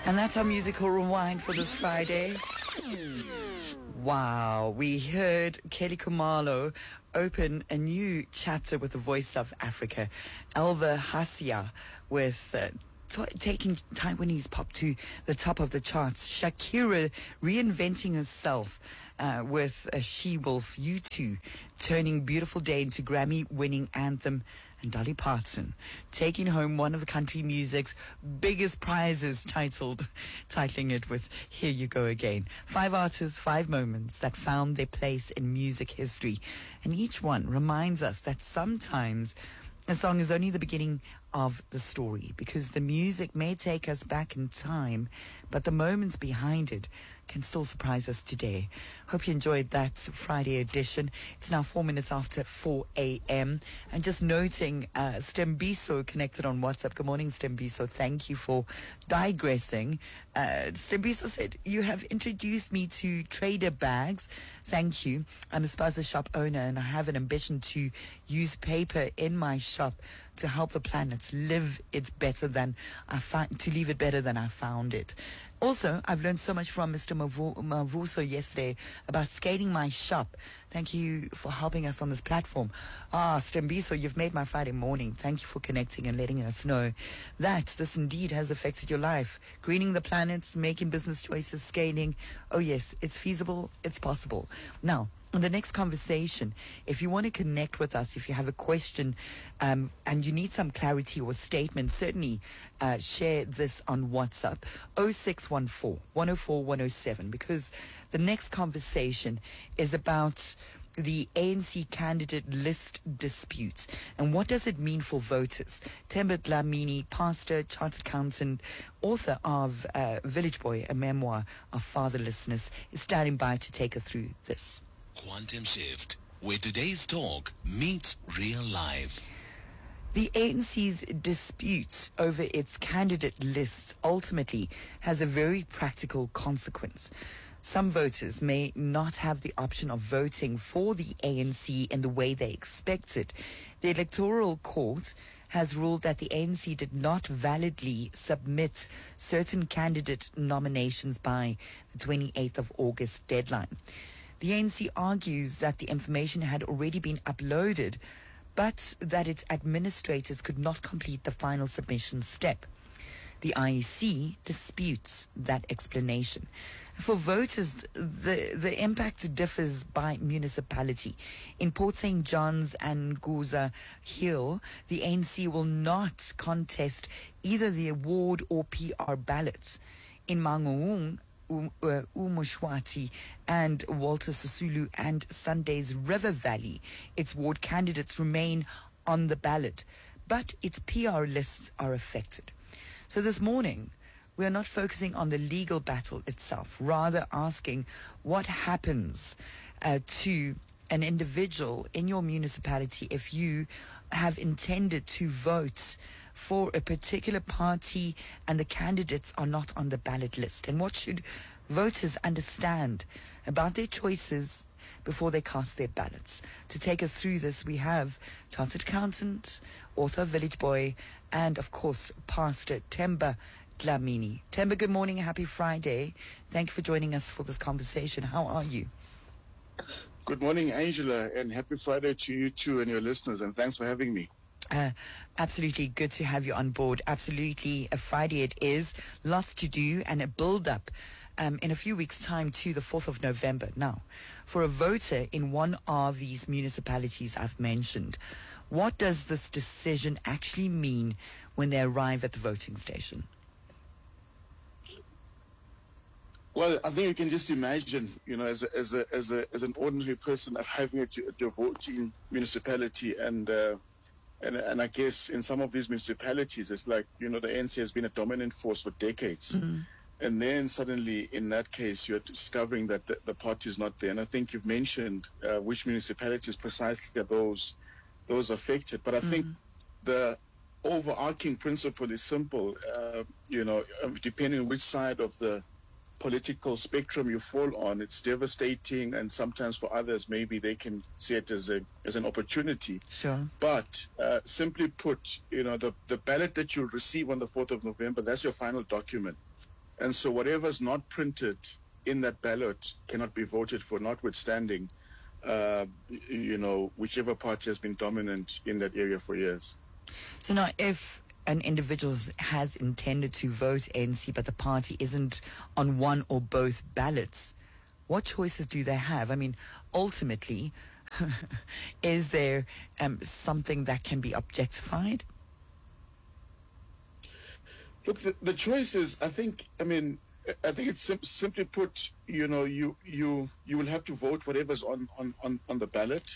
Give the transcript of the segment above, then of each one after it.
And that's our musical rewind for this Friday. Wow, we heard Kelly Khumalo open a new chapter with the voice of Africa. Elva Hasia with taking Taiwanese pop to the top of the charts. Shakira reinventing herself with She Wolf. U2 turning Beautiful Day into Grammy-winning anthem. And Dolly Parton taking home one of the country music's biggest prizes, titling it with Here You Go Again. 5 artists, 5 moments that found their place in music history. And each one reminds us that sometimes a song is only the beginning of the story, because the music may take us back in time, but the moments behind it can still surprise us today. Hope you enjoyed that Friday edition. It's now 4 minutes after 4 a.m. And just noting, Stembiso connected on WhatsApp. Good morning, Stembiso. Thank you for digressing. Stembiso said, you have introduced me to Trader Bags. Thank you. I'm a spaza shop owner and I have an ambition to use paper in my shop to help the planet live it better than to leave it better than I found it. Also, I've learned so much from Mr. Mavuso yesterday about scaling my shop. Thank you for helping us on this platform. Stembiso, you've made my Friday morning. Thank you for connecting and letting us know that this indeed has affected your life. Greening the planet, making business choices, scaling. Oh yes, it's feasible, it's possible. Now, in the next conversation, if you want to connect with us, if you have a question and you need some clarity or statement, certainly share this on WhatsApp, 0614 104 107, because the next conversation is about the ANC candidate list dispute. And what does it mean for voters? Themba Dlamini, pastor, chartered accountant, author of Village Boy, a memoir of fatherlessness, is standing by to take us through this. Quantum Shift, where today's talk meets real life. The ANC's dispute over its candidate lists ultimately has a very practical consequence. Some voters may not have the option of voting for the ANC in the way they expected. The Electoral Court has ruled that the ANC did not validly submit certain candidate nominations by the 28th of August deadline. The ANC argues that the information had already been uploaded, but that its administrators could not complete the final submission step. The IEC disputes that explanation. For voters, the impact differs by municipality. In Port St. John's and Guza Hill, the ANC will not contest either the award or PR ballots. In Mangaung, Umushwati and Walter Sisulu and Sunday's River Valley, its ward candidates remain on the ballot, but its PR lists are affected. So this morning, we are not focusing on the legal battle itself, rather asking what happens to an individual in your municipality if you have intended to vote for a particular party and the candidates are not on the ballot list. And what should voters understand about their choices before they cast their ballots? To take us through this, we have chartered accountant, author of Village Boy, and of course, Pastor Themba Dlamini. Themba, good morning, happy Friday. Thank you for joining us for this conversation. How are you? Good morning, Angela, and happy Friday to you too and your listeners, and thanks for having me. Absolutely good to have you on board. Absolutely a Friday it is. Lots to do and a build-up in a few weeks' time to the 4th of November. Now, for a voter in one of these municipalities I've mentioned, what does this decision actually mean when they arrive at the voting station? Well, I think you can just imagine, as an ordinary person arriving at your voting municipality, and I guess in some of these municipalities, it's like, the ANC has been a dominant force for decades. Mm-hmm. And then suddenly, in that case, you're discovering that the party is not there. And I think you've mentioned which municipalities precisely are those affected. But I think the overarching principle is simple. Depending on which side of the political spectrum you fall on, it's devastating, and sometimes for others maybe they can see it as an opportunity. Sure. But simply put, the ballot that you'll receive on the 4th of November, that's your final document. And so whatever's not printed in that ballot cannot be voted for, notwithstanding, whichever party has been dominant in that area for years. So now, if an individual has intended to vote ANC, but the party isn't on one or both ballots, what choices do they have? I mean, ultimately, is there something that can be objectified? Look, the choice is, I think it's simply put, you will have to vote whatever's on the ballot.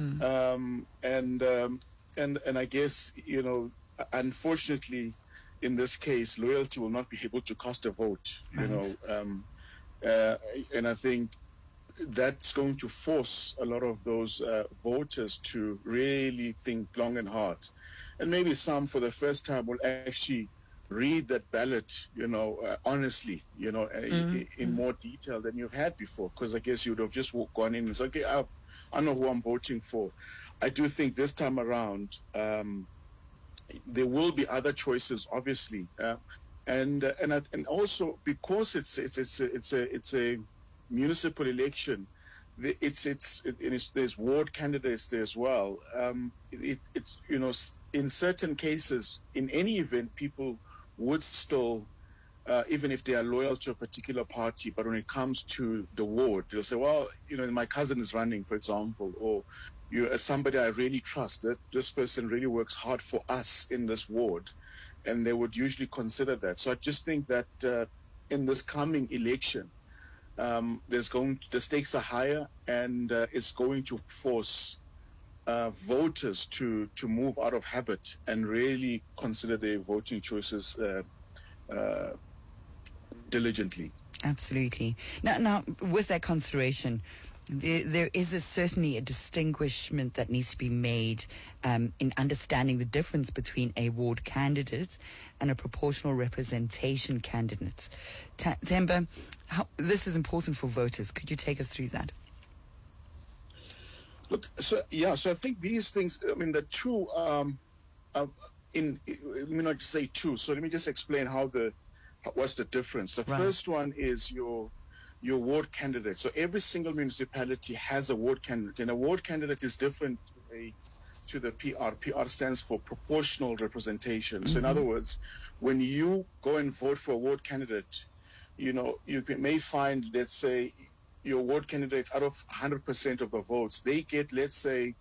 And I guess, unfortunately, in this case, loyalty will not be able to cast a vote, Right. And I think that's going to force a lot of those voters to really think long and hard. And maybe some, for the first time, will actually read that ballot, honestly, in more detail than you've had before. Because I guess you would have just gone in and said, okay, I know who I'm voting for. I do think this time around, there will be other choices, obviously, and also because it's a municipal election, there's ward candidates there as well. It's in certain cases, in any event, people would still, even if they are loyal to a particular party, but when it comes to the ward, they'll say, well, my cousin is running, for example, or as somebody I really trust, that this person really works hard for us in this ward, and they would usually consider that. So I just think that in this coming election, the stakes are higher, and it's going to force voters to move out of habit and really consider their voting choices diligently. Absolutely. Now, with that consideration, there is certainly a distinguishment that needs to be made in understanding the difference between a ward candidate and a proportional representation candidate. Themba, this is important for voters. Could you take us through that? Look, so I think these things, the two, let me not just say two, so let me just explain what's the difference. The first one is your ward candidate. So every single municipality has a ward candidate, and a ward candidate is different to the PR. PR stands for proportional representation. So in other words, when you go and vote for a ward candidate, you may find, let's say, your ward candidates, out of 100% of the votes, they get, let's say,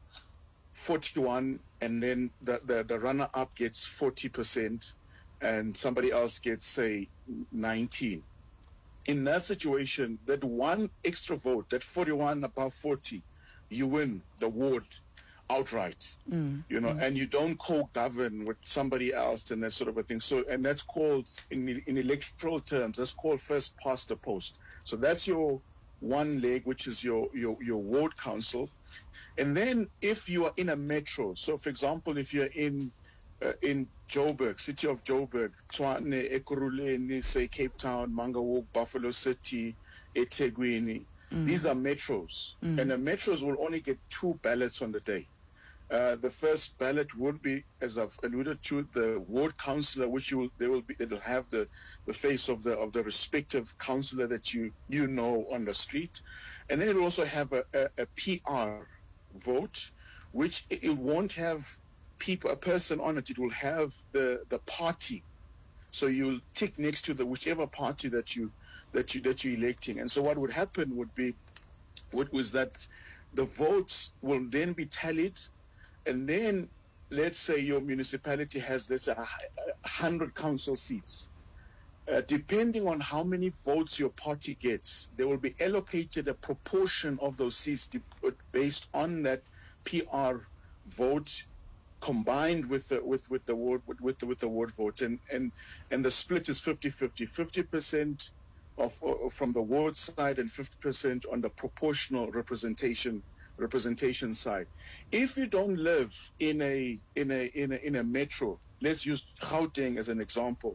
41, and then the runner-up gets 40%, and somebody else gets, say, 19. In that situation, that one extra vote, that 41 above 40, you win the ward outright, and you don't co-govern with somebody else and that sort of a thing. So, and that's called, in electoral terms, that's called first past the post. So that's your one leg, which is your ward council. And then if you are in a metro, so for example, if you're in Joburg, city of Joburg, Tshwane, Ekurhuleni, say Cape Town, Mangaung, Buffalo City, eThekwini, these are metros. And the metros will only get 2 ballots on the day. The first ballot would be, as I've alluded to, the ward councillor, which they'll have the face of the respective councillor that you know on the street, and then it'll also have a PR vote, which it won't have a person on it. It will have the party, so you'll tick next to whichever party that you're electing. And so what would happen was that the votes will then be tallied. And then, let's say your municipality has 100 council seats. Depending on how many votes your party gets, they will be allocated a proportion of those seats based on that PR vote combined with the ward vote. And the split is 50-50. 50% from the ward side and 50% on the proportional representation side. If you don't live in a metro, let's use Gauteng as an example.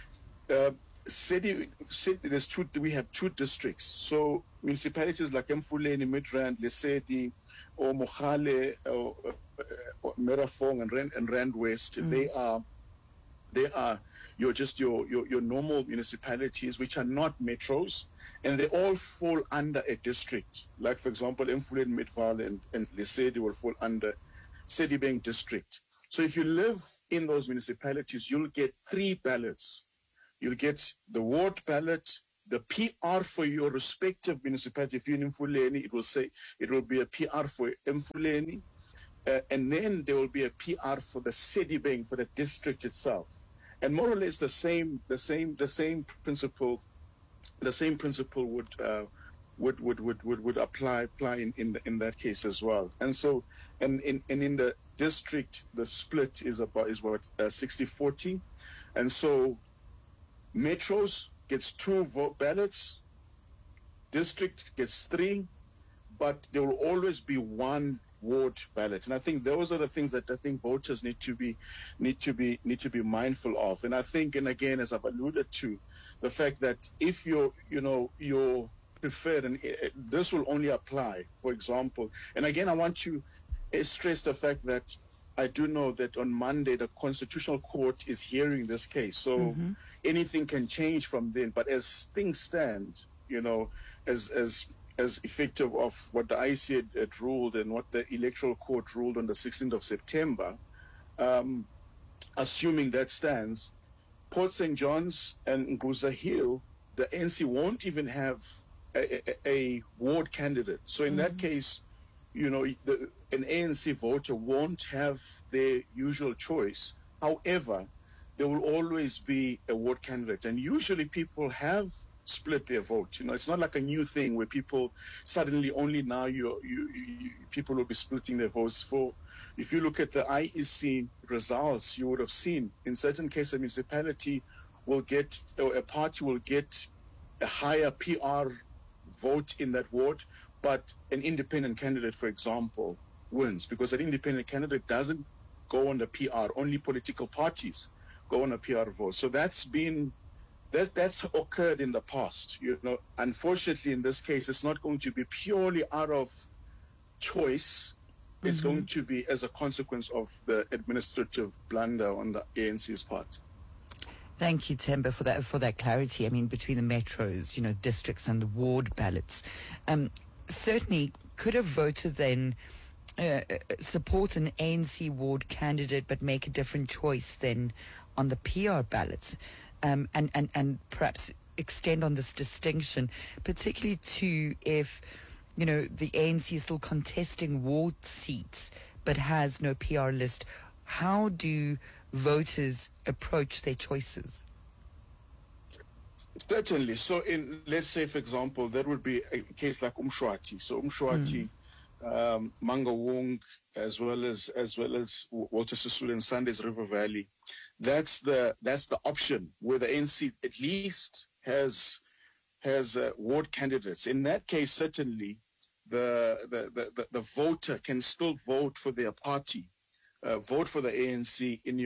City, we have 2 districts. So municipalities like Emfuleni, Midrand, Lesedi, or Mogale, or Merafong and Rand West, they are your normal municipalities, which are not metros, and they all fall under a district. Like, for example, Emfuleni, Midvaal, and Lesedi will fall under Sedibeng district. So if you live in those municipalities, you'll get 3 ballots. You'll get the ward ballot, the PR for your respective municipality. If you're in Emfuleni, it will be a PR for Emfuleni, and then there will be a PR for the Sedibeng, for the district itself. And more or less the same principle would apply in that case as well. And so, and in the district, the split is what 60-40, and so metros gets 2 ballots, district gets 3, but there will always be 1 ward ballot. And I think those are the things that I think voters need to be mindful of. And I think, and again, as I've alluded to, the fact that if you're preferred, and this will only apply, for example, and again, I want to stress the fact that I do know that on Monday the Constitutional Court is hearing this case, so anything can change from then. But as things stand, as effective of what the IEC had ruled and what the Electoral Court ruled on the 16th of September, assuming that stands, Port St. John's and Nguza Hill, the ANC won't even have a ward candidate. So in that case, an ANC voter won't have their usual choice. However, there will always be a ward candidate. And usually people have split their vote. It's not like a new thing where people suddenly only now people will be splitting their votes. If you look at the IEC results, you would have seen in certain cases a municipality will get, or a party will get a higher PR vote in that ward, but an independent candidate, for example, wins because an independent candidate doesn't go on the PR. Only political parties go on a PR vote. So that's occurred in the past. Unfortunately, in this case, it's not going to be purely out of choice. It's going to be as a consequence of the administrative blunder on the ANC's part. Thank you, Themba, for that clarity. I mean, between the metros, districts and the ward ballots. Certainly, could a voter then support an ANC ward candidate but make a different choice than on the PR ballots? And perhaps extend on this distinction, particularly to if, the ANC is still contesting ward seats but has no PR list. How do voters approach their choices? Certainly. So let's say, for example, that would be a case like Umshwati. So Umshwati, Mangaung, as well as Walter Sisulu and Sunday's River Valley. That's the option where the ANC at least has ward candidates. In that case, certainly the voter can still vote for their party, vote for the ANC in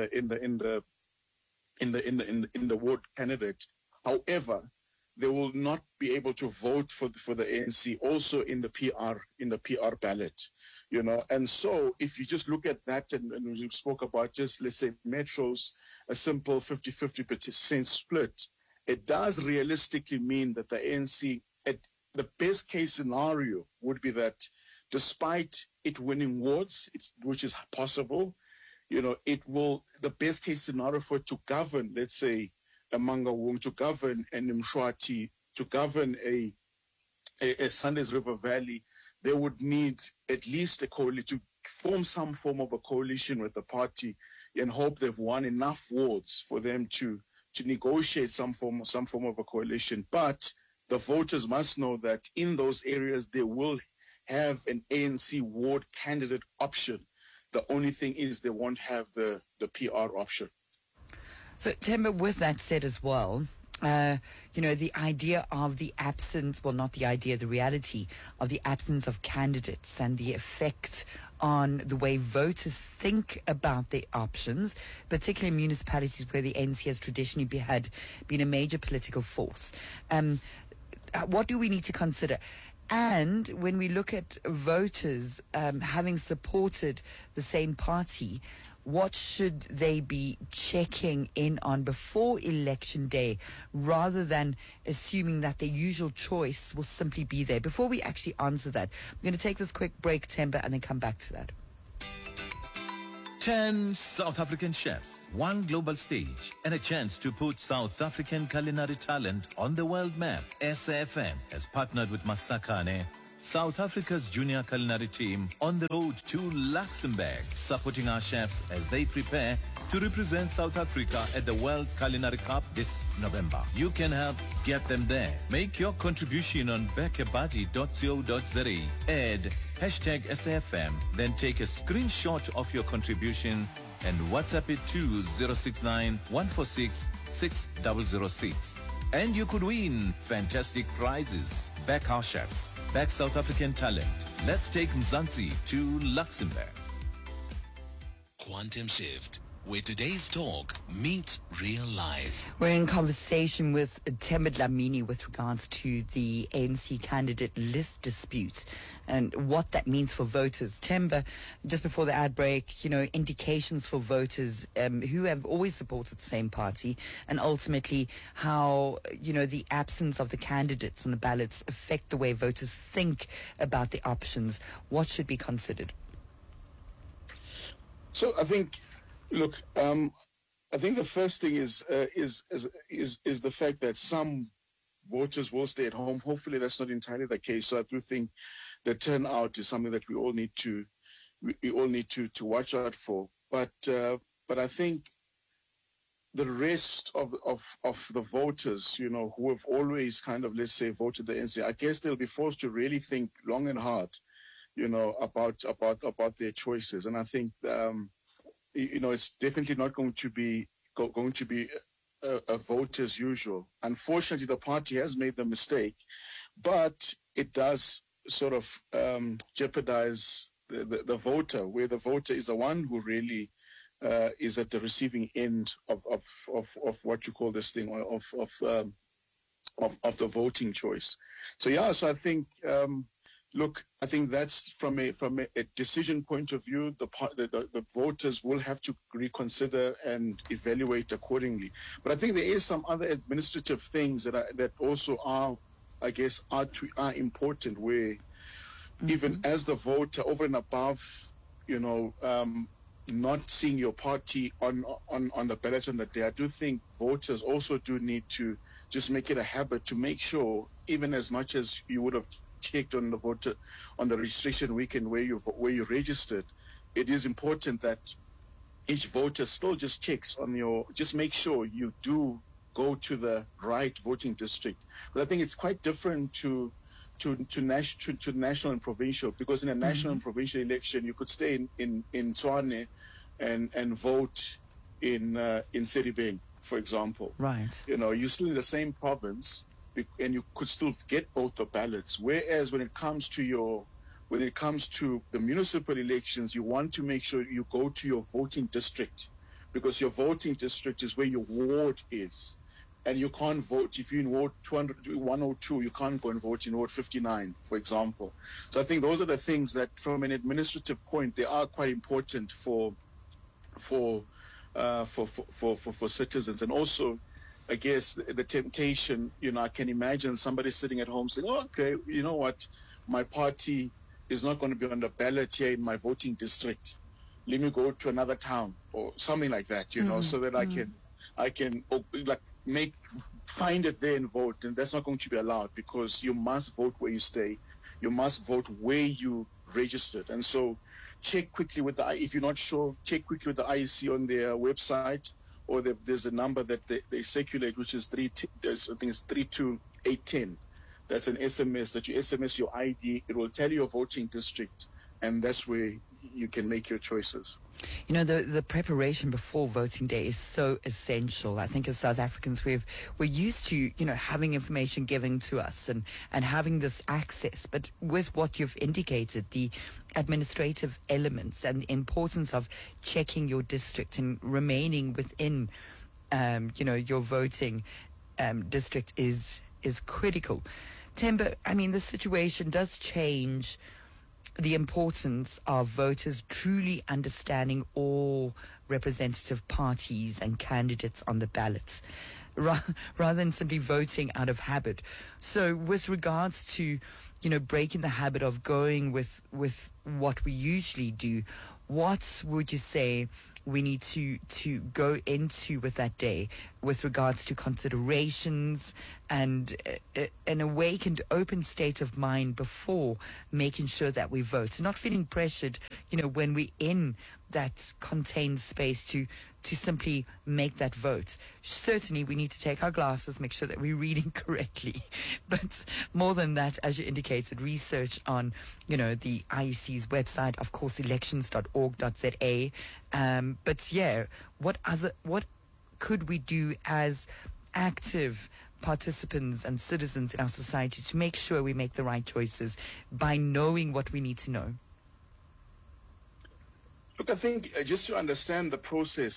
the ward candidate. However, they will not be able to vote for the ANC also in the PR ballot, And so if you just look at that, and we spoke about just, let's say, metros, a simple 50-50% split, it does realistically mean that the ANC, the best case scenario would be that despite it winning wards, which is possible, the best case scenario for it to govern, let's say, a Mangaung, to govern an Mshwati, to govern a Sunday's River Valley, they would need at least a coalition, to form some form of a coalition with the party and hope they've won enough wards for them to negotiate some form of a coalition. But the voters must know that in those areas they will have an ANC ward candidate option. The only thing is they won't have the PR option. So, Themba, with that said as well, the idea of the absence, well, not the idea, the reality of the absence of candidates and the effect on the way voters think about their options, particularly in municipalities where the ANC has traditionally been a major political force. What do we need to consider? And when we look at voters having supported the same party, what should they be checking in on before election day rather than assuming that their usual choice will simply be there? Before we actually answer that, I'm going to take this quick break, Temba, and then come back to that. 10 South African chefs, one global stage, and a chance to put South African culinary talent on the world map. SAFM has partnered with Masakane, South Africa's junior culinary team, on the road to Luxembourg, supporting our chefs as they prepare to represent South Africa at the World Culinary Cup this November. You can help get them there. Make your contribution on bekebuddy.co.za. Add hashtag SAFM, then take a screenshot of your contribution and WhatsApp it to 069 146 6006. And you could win fantastic prizes. Back our chefs. Back South African talent. Let's take Mzansi to Luxembourg. Quantum Shift, where today's talk meets real life. We're in conversation with Temba Dlamini with regards to the ANC candidate list dispute and what that means for voters. Temba, just before the ad break, indications for voters who have always supported the same party, and ultimately how, the absence of the candidates on the ballots affect the way voters think about the options. What should be considered? So I think, look, I think the first thing is the fact that some voters will stay at home. Hopefully, that's not entirely the case. So I do think the turnout is something that we all need to watch out for. But I think the rest of the voters, who have always kind of, let's say, voted the NC, I guess they'll be forced to really think long and hard, about their choices. And I think it's definitely not going to be a vote as usual. Unfortunately, the party has made the mistake, but it does sort of jeopardize the voter, where the voter is the one who really is at the receiving end of what you call this thing, of the voting choice. So I think. Look, I think that's from a decision point of view, the voters will have to reconsider and evaluate accordingly. But I think there is some other administrative things that also are important, where even as the voter, over and above, not seeing your party on the ballot on the day, I do think voters also do need to just make it a habit to make sure, even as much as you would have checked on the voter on the registration weekend where you registered, it is important that each voter still just checks on just make sure you do go to the right voting district. But I think it's quite different to national and provincial, because in a national and provincial election you could stay in Tshwane and vote in Sedibeng, for example. Right. You're still in the same province, and you could still get both the ballots. Whereas when it comes to the municipal elections, you want to make sure you go to your voting district, because your voting district is where your ward is. And you can't vote if you're in Ward 102, you can't go and vote in Ward 59, for example. So I think those are the things that, from an administrative point, they are quite important for citizens. And also, I guess the temptation, I can imagine somebody sitting at home saying, okay, you know what, my party is not going to be on the ballot here in my voting district. Let me go to another town or something like that, so that I can find it there and vote. And that's not going to be allowed, because you must vote where you stay. You must vote where you registered. And so check quickly if you're not sure, check quickly with the IEC on their website, or there's a number that they circulate, which is 32810. That's an SMS that you SMS your ID. It will tell you your voting district, and that's where you can make your choices. The preparation before voting day is so essential. I think as South Africans, we're used to, having information given to us and having this access. But with what you've indicated, the administrative elements and the importance of checking your district and remaining within, your voting district is critical. Temba, the situation does change the importance of voters truly understanding all representative parties and candidates on the ballot, rather than simply voting out of habit. So with regards to, breaking the habit of going with what we usually do, what would you say we need to go into with that day with regards to considerations and an awakened, open state of mind before making sure that we vote, not feeling pressured, when we're in that contained space to simply make that vote. Certainly, we need to take our glasses, make sure that we're reading correctly. But more than that, as you indicated, research on, the IEC's website, of course, elections.org.za. But yeah, what could we do as active participants and citizens in our society to make sure we make the right choices by knowing what we need to know? Look, I think just to understand the process